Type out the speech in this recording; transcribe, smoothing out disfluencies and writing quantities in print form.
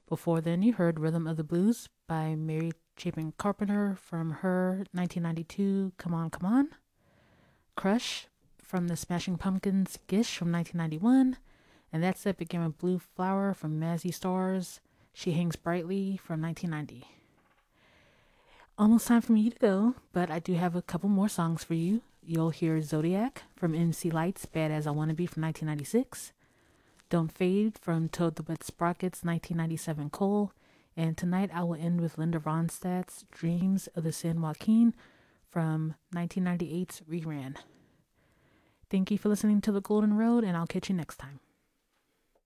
Before then, you heard Rhythm of the Blues by Mary Chapin Carpenter from her 1992 Come On, Come On. Crush from the Smashing Pumpkins, Gish from 1991. And that set began with Blue Flower from Mazzy Stars, She Hangs Brightly from 1990. Almost time for me to go, but I do have a couple more songs for you. You'll hear Zodiac from MC Light's Bad As I Wanna Be from 1996. Don't Fade from Toad the Wet Sprockets 1997 Cole. And tonight I will end with Linda Ronstadt's Dreams of the San Joaquin from 1998's Reran. Thank you for listening to The Golden Road, and I'll catch you next time.